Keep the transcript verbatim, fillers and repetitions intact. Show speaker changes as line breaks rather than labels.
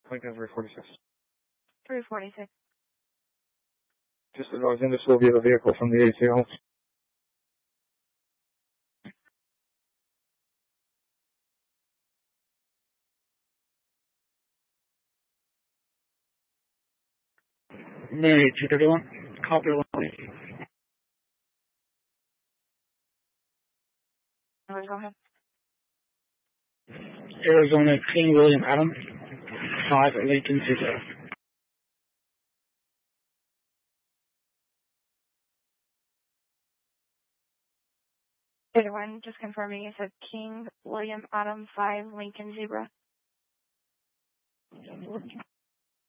Lincoln three forty-six.
three forty-six.
Just advising this will be the vehicle from the A C L.
Mary two thirty-one. Copy one.
Go ahead.
Arizona King William Adams. five Lincoln zero.
Everyone, just confirming you said King William Adam five Lincoln Zebra.